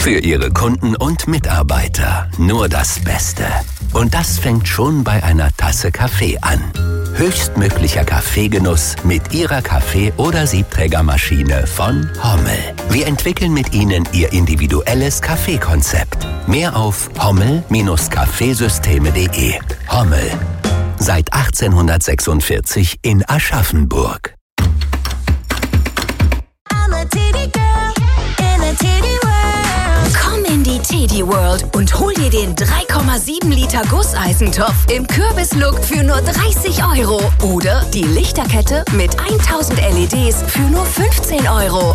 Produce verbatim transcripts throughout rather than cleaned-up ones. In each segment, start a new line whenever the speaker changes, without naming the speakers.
Für Ihre Kunden und Mitarbeiter nur das Beste. Und das fängt schon bei einer Tasse Kaffee an. Höchstmöglicher Kaffeegenuss mit Ihrer Kaffee- oder Siebträgermaschine von Hommel. Wir entwickeln mit Ihnen Ihr individuelles Kaffeekonzept. Mehr auf hommel Bindestrich kaffeesysteme punkt de. Hommel. Seit achtzehnhundertsechsundvierzig in Aschaffenburg.
Komm in die Teddy World und hol dir den drei Komma sieben Liter Gusseisentopf im Kürbislook für nur dreißig Euro. Oder die Lichterkette mit tausend L E Ds für nur fünfzehn Euro.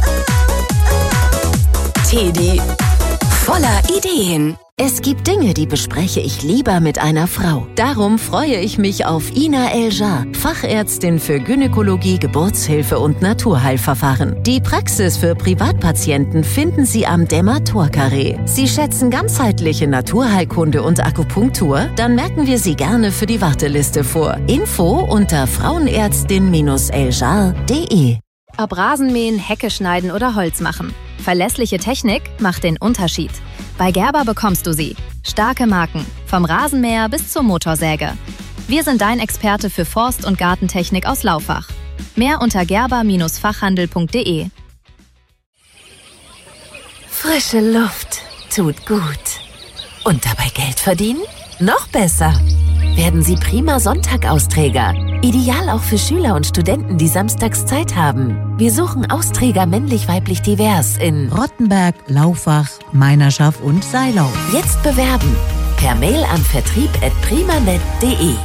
Teddy. Voller Ideen.
Es gibt Dinge, die bespreche ich lieber mit einer Frau. Darum freue ich mich auf Ina El-Jar, Fachärztin für Gynäkologie, Geburtshilfe und Naturheilverfahren. Die Praxis für Privatpatienten finden Sie am Dämmer-Tor-Carré. Sie schätzen ganzheitliche Naturheilkunde und Akupunktur? Dann merken wir Sie gerne für die Warteliste vor. Info unter frauenärztin eljar punkt de.
Ob Rasenmähen, Hecke schneiden oder Holz machen. Verlässliche Technik macht den Unterschied. Bei Gerber bekommst du sie. Starke Marken, vom Rasenmäher bis zur Motorsäge. Wir sind dein Experte für Forst- und Gartentechnik aus Laufach. Mehr unter gerber Bindestrich fachhandel punkt de.
Frische Luft tut gut. Und dabei Geld verdienen? Noch besser. Werden Sie prima Sonntag-Austräger. Ideal auch für Schüler und Studenten, die samstags Zeit haben. Wir suchen Austräger männlich-weiblich divers in
Rottenberg, Laufach, Meinerschaft und Seilau.
Jetzt bewerben. Per Mail an vertrieb at primanet punkt de.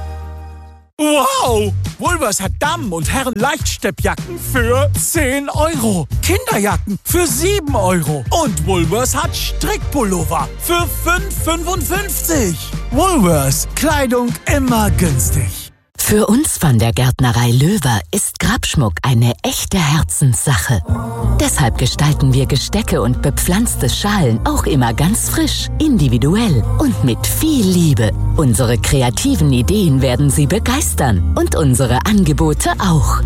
Wow! Woolworths hat Damen- und Herren-Leichtsteppjacken für zehn Euro. Kinderjacken für sieben Euro. Und Woolworths hat Strickpullover für fünf Euro fünfundfünfzig. Woolworths. Kleidung immer günstig.
Für uns von der Gärtnerei Löwer ist Grabschmuck eine echte Herzenssache. Deshalb gestalten wir Gestecke und bepflanzte Schalen auch immer ganz frisch, individuell und mit viel Liebe. Unsere kreativen Ideen werden Sie begeistern und unsere Angebote auch.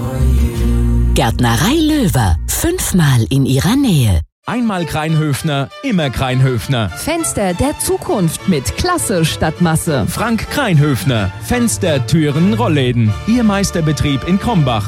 Gärtnerei Löwer, fünfmal in Ihrer Nähe.
Einmal Kreinhöfner, immer Kreinhöfner.
Fenster der Zukunft mit Klasse statt Masse.
Frank Kreinhöfner. Fenster, Türen, Rollläden. Ihr Meisterbetrieb in Krombach.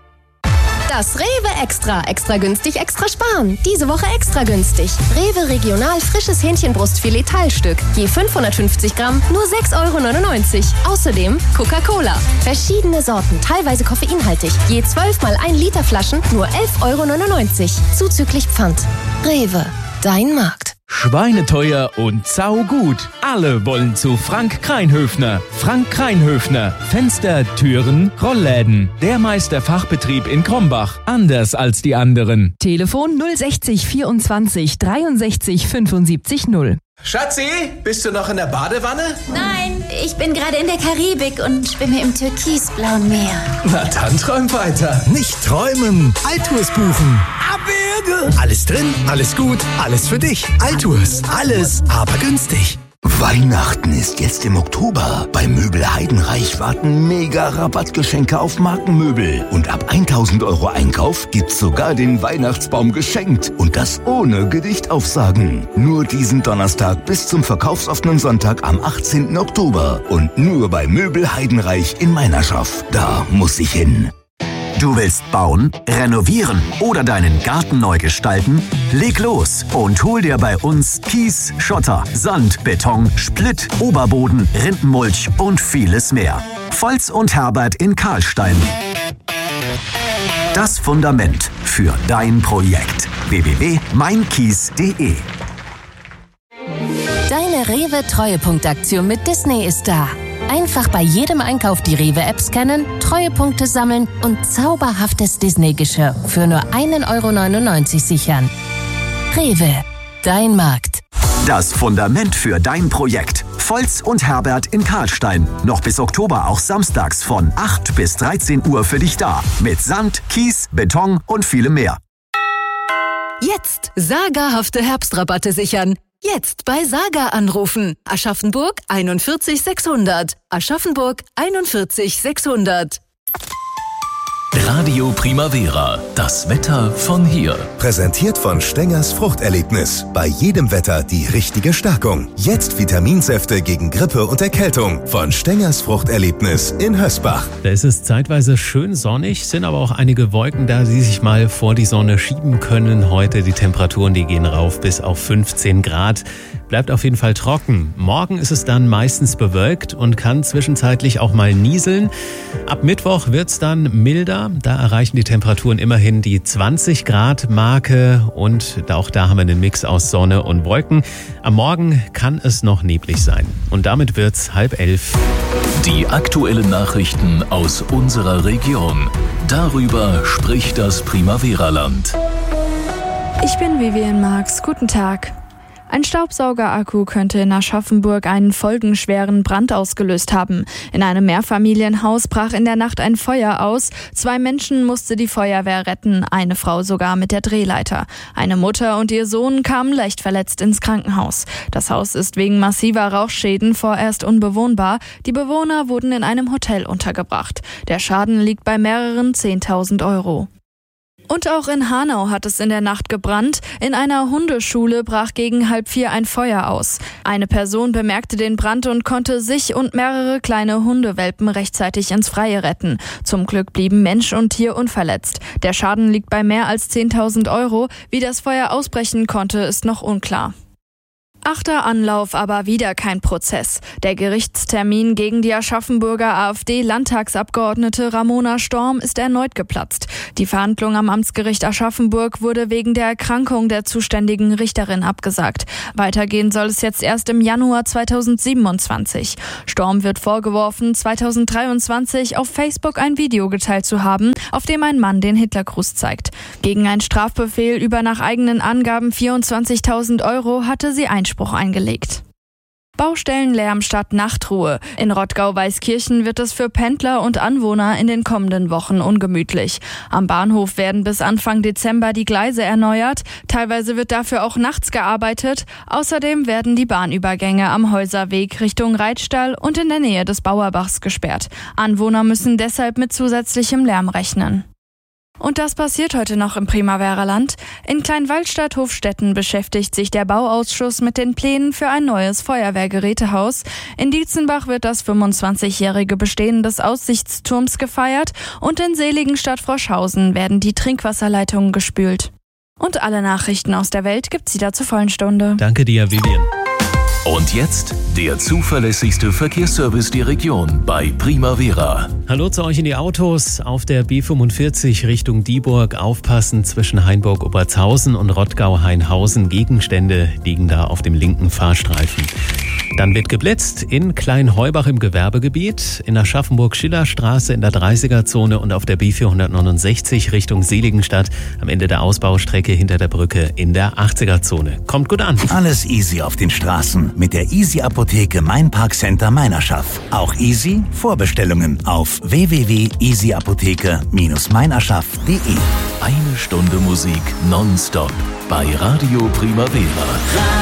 Das Rewe Extra. Extra günstig, extra sparen. Diese Woche extra günstig. Rewe Regional frisches Hähnchenbrustfilet Teilstück. Je fünfhundertfünfzig Gramm, nur sechs Euro neunundneunzig. Außerdem Coca-Cola. Verschiedene Sorten, teilweise koffeinhaltig. Je zwölf mal ein Liter Flaschen, nur elf Euro neunundneunzig. Zuzüglich Pfand. Rewe. Dein Markt.
Schweineteuer und saugut. Alle wollen zu Frank Kreinhöfner. Frank Kreinhöfner. Fenster, Türen, Rollläden. Der Meisterfachbetrieb in Krombach. Anders als die anderen.
Telefon null sechzig vierundzwanzig dreiundsechzig fünfundsiebzig null.
Schatzi, bist du noch in der Badewanne?
Nein, ich bin gerade in der Karibik und schwimme im türkisblauen Meer.
Na dann träum weiter.
Nicht träumen, Altours buchen.
Abwürge!
Alles drin, alles gut, alles für dich. Altours, alles, aber günstig.
Weihnachten ist jetzt im Oktober. Bei Möbel Heidenreich warten mega Rabattgeschenke auf Markenmöbel. Und ab tausend Euro Einkauf gibt's sogar den Weihnachtsbaum geschenkt. Und das ohne Gedichtaufsagen. Nur diesen Donnerstag bis zum verkaufsoffenen Sonntag am achtzehnten Oktober. Und nur bei Möbel Heidenreich in Meinerschaft. Da muss ich hin.
Du willst bauen, renovieren oder deinen Garten neu gestalten? Leg los und hol dir bei uns Kies, Schotter, Sand, Beton, Splitt, Oberboden, Rindenmulch und vieles mehr. Volz und Herbert in Karlstein. Das Fundament für dein Projekt. w w w punkt mein kies punkt de.
Deine Rewe-Treuepunktaktion mit Disney ist da. Einfach bei jedem Einkauf die Rewe-App scannen, Treuepunkte sammeln und zauberhaftes Disney-Geschirr für nur ein Euro neunundneunzig sichern. Rewe, dein Markt.
Das Fundament für dein Projekt. Volz und Herbert in Karlstein. Noch bis Oktober auch samstags von acht bis dreizehn Uhr für dich da. Mit Sand, Kies, Beton und vielem mehr.
Jetzt sagerhafte Herbstrabatte sichern. Jetzt bei Saga anrufen. Aschaffenburg einundvierzig sechshundert. Aschaffenburg einundvierzig sechshundert.
Radio Primavera, das Wetter von hier.
Präsentiert von Stengers Fruchterlebnis. Bei jedem Wetter die richtige Stärkung. Jetzt Vitaminsäfte gegen Grippe und Erkältung. Von Stengers Fruchterlebnis in Hösbach.
Da ist es zeitweise schön sonnig, sind aber auch einige Wolken da, die sich mal vor die Sonne schieben können. Heute die Temperaturen, die gehen rauf bis auf fünfzehn Grad. Bleibt auf jeden Fall trocken. Morgen ist es dann meistens bewölkt und kann zwischenzeitlich auch mal nieseln. Ab Mittwoch wird es dann milder. Da erreichen die Temperaturen immerhin die zwanzig Grad Marke und auch da haben wir einen Mix aus Sonne und Wolken. Am Morgen kann es noch neblig sein. Und damit wird es halb elf.
Die aktuellen Nachrichten aus unserer Region. Darüber spricht das Primavera-Land.
Ich bin Vivian Marx. Guten Tag. Ein Staubsaugerakku könnte in Aschaffenburg einen folgenschweren Brand ausgelöst haben. In einem Mehrfamilienhaus brach in der Nacht ein Feuer aus. Zwei Menschen musste die Feuerwehr retten, eine Frau sogar mit der Drehleiter. Eine Mutter und ihr Sohn kamen leicht verletzt ins Krankenhaus. Das Haus ist wegen massiver Rauchschäden vorerst unbewohnbar. Die Bewohner wurden in einem Hotel untergebracht. Der Schaden liegt bei mehreren zehntausend Euro. Und auch in Hanau hat es in der Nacht gebrannt. In einer Hundeschule brach gegen halb vier ein Feuer aus. Eine Person bemerkte den Brand und konnte sich und mehrere kleine Hundewelpen rechtzeitig ins Freie retten. Zum Glück blieben Mensch und Tier unverletzt. Der Schaden liegt bei mehr als zehntausend Euro. Wie das Feuer ausbrechen konnte, ist noch unklar. Achter Anlauf, aber wieder kein Prozess. Der Gerichtstermin gegen die Aschaffenburger AfD-Landtagsabgeordnete Ramona Storm ist erneut geplatzt. Die Verhandlung am Amtsgericht Aschaffenburg wurde wegen der Erkrankung der zuständigen Richterin abgesagt. Weitergehen soll es jetzt erst im Januar zweitausendsiebenundzwanzig. Storm wird vorgeworfen, zweitausenddreiundzwanzig auf Facebook ein Video geteilt zu haben, auf dem ein Mann den Hitlergruß zeigt. Gegen einen Strafbefehl über nach eigenen Angaben vierundzwanzigtausend Euro hatte sie Einspruch eingelegt. Baustellenlärm statt Nachtruhe. In Rottgau-Weißkirchen wird es für Pendler und Anwohner in den kommenden Wochen ungemütlich. Am Bahnhof werden bis Anfang Dezember die Gleise erneuert. Teilweise wird dafür auch nachts gearbeitet. Außerdem werden die Bahnübergänge am Häuserweg Richtung Reitstall und in der Nähe des Bauerbachs gesperrt. Anwohner müssen deshalb mit zusätzlichem Lärm rechnen. Und das passiert heute noch im Primavera-Land. In Kleinwallstadt-Hofstetten beschäftigt sich der Bauausschuss mit den Plänen für ein neues Feuerwehrgerätehaus. In Dietzenbach wird das fünfundzwanzigjährige Bestehen des Aussichtsturms gefeiert und in Seligenstadt-Froschhausen werden die Trinkwasserleitungen gespült. Und alle Nachrichten aus der Welt gibt's wieder zur vollen Stunde.
Danke dir, Vivian.
Und jetzt der zuverlässigste Verkehrsservice der Region bei Primavera.
Hallo zu euch in die Autos. Auf der B fünfundvierzig Richtung Dieburg aufpassen zwischen Hainburg-Obertshausen und Rottgau-Hainhausen. Gegenstände liegen da auf dem linken Fahrstreifen. Dann wird geblitzt in Kleinheubach im Gewerbegebiet, in der Aschaffenburg-Schillerstraße in der dreißiger-Zone und auf der B vierhundertneunundsechzig Richtung Seligenstadt am Ende der Ausbaustrecke hinter der Brücke in der achtziger-Zone. Kommt gut an.
Alles easy auf den Straßen mit der Easy Apotheke Mein Parkcenter Meinerschaft. Auch easy Vorbestellungen auf w w w punkt easy apotheke Bindestrich meinerschaft punkt de.
Eine Stunde Musik nonstop bei Radio Primavera.